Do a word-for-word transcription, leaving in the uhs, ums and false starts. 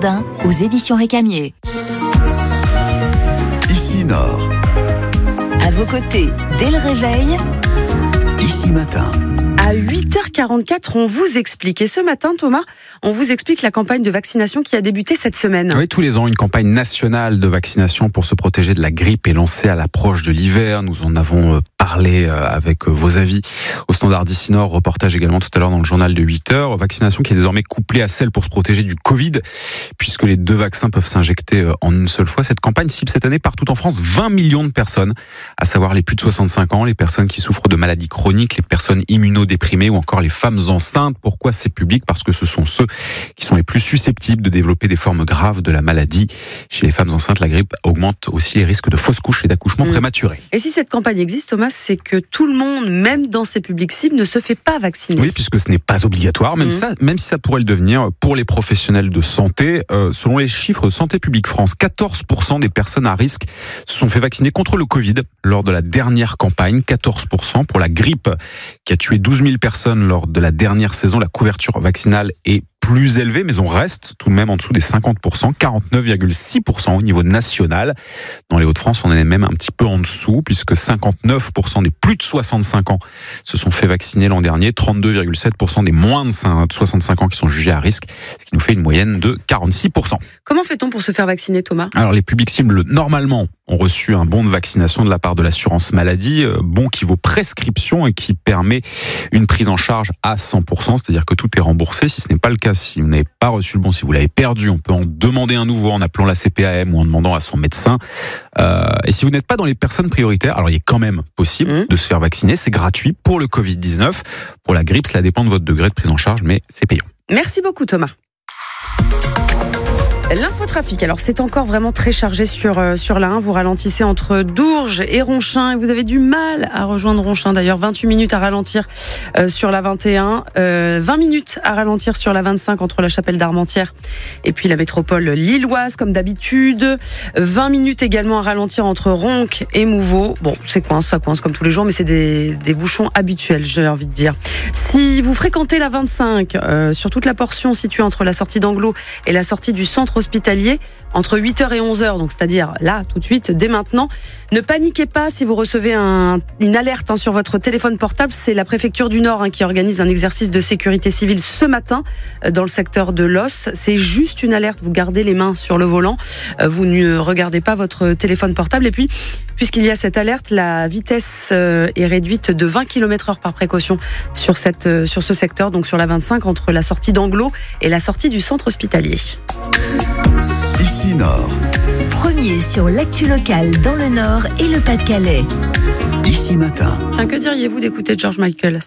Jourdain aux éditions Récamier. Ici Nord. À vos côtés, dès le réveil. Ici Matin. À huit heures quarante-quatre, on vous explique. Et ce matin, Thomas, on vous explique la campagne de vaccination qui a débuté cette semaine. Oui, tous les ans, une campagne nationale de vaccination pour se protéger de la grippe est lancée à l'approche de l'hiver. Nous en avons parlé avec vos avis au Standard d'Ici Nord. Reportage également tout à l'heure dans le journal de huit heures. Vaccination qui est désormais couplée à celle pour se protéger du Covid, puisque les deux vaccins peuvent s'injecter en une seule fois. Cette campagne cible cette année partout en France vingt millions de personnes, à savoir les plus de soixante-cinq ans, les personnes qui souffrent de maladies chroniques, les personnes immunodéprimées ou encore les femmes enceintes. Pourquoi ces publics ? Parce que ce sont ceux qui sont les plus susceptibles de développer des formes graves de la maladie. Chez les femmes enceintes, la grippe augmente aussi les risques de fausses couches et d'accouchements mmh. prématurés. Et si cette campagne existe, Thomas, c'est que tout le monde, même dans ces publics cibles, ne se fait pas vacciner. Oui, puisque ce n'est pas obligatoire, même, mmh. ça, même si ça pourrait le devenir pour les professionnels de santé. Euh, selon les chiffres de Santé publique France, quatorze pour cent des personnes à risque se sont fait vacciner contre le Covid lors de la dernière campagne. quatorze pour cent pour la grippe qui a tué douze mille personnes lors de la dernière saison. La couverture vaccinale est plus élevée, mais on reste tout de même en dessous des cinquante pour cent, quarante-neuf virgule six pour cent au niveau national. Dans les Hauts-de-France, on est même un petit peu en dessous, puisque cinquante-neuf pour cent des plus de soixante-cinq ans se sont fait vacciner l'an dernier, trente-deux virgule sept pour cent des moins de soixante-cinq ans qui sont jugés à risque, ce qui nous fait une moyenne de quarante-six pour cent. Comment fait-on pour se faire vacciner, Thomas ? Alors, les publics cibles, normalement, ont reçu un bon de vaccination de la part de l'assurance maladie, bon qui vaut prescription et qui permet une prise en charge à cent pour cent, c'est-à-dire que tout est remboursé. Si ce n'est pas le cas, si vous n'avez pas reçu le bon, si vous l'avez perdu, on peut en demander un nouveau en appelant la C P A M ou en demandant à son médecin. Euh, et si vous n'êtes pas dans les personnes prioritaires, alors il est quand même possible mmh. de se faire vacciner, c'est gratuit pour le covid dix-neuf. Pour la grippe, cela dépend de votre degré de prise en charge, mais c'est payant. Merci beaucoup, Thomas. L'infotrafic, alors c'est encore vraiment très chargé sur, euh, sur la un. Vous ralentissez entre Dourges et Ronchin et vous avez du mal à rejoindre Ronchin. D'ailleurs, vingt-huit minutes à ralentir euh, sur la vingt et un, euh, vingt minutes à ralentir sur la vingt-cinq entre la Chapelle d'Armentières et puis la métropole lilloise comme d'habitude. vingt minutes également à ralentir entre Ronques et Mouveau. Bon, c'est coince, ça coince comme tous les jours, mais c'est des, des bouchons habituels, j'ai envie de dire. Si vous fréquentez la vingt-cinq, euh, sur toute la portion située entre la sortie d'Anglo et la sortie du centre hospitalier, entre huit heures et onze heures, donc c'est-à-dire là, tout de suite, dès maintenant. Ne paniquez pas si vous recevez un, une alerte hein, sur votre téléphone portable. C'est la préfecture du Nord hein, qui organise un exercice de sécurité civile ce matin euh, dans le secteur de l'Os. C'est juste une alerte, vous gardez les mains sur le volant, euh, vous ne regardez pas votre téléphone portable. Et puis, puisqu'il y a cette alerte, la vitesse euh, est réduite de vingt kilomètres heure par précaution sur, cette, euh, sur ce secteur, donc sur la vingt-cinq, entre la sortie d'Anglo et la sortie du centre hospitalier. Ici Nord. Premier sur l'actu locale dans le Nord et le Pas-de-Calais. Ici Matin. Tiens, que diriez-vous d'écouter George Michael à cette heure-ci ?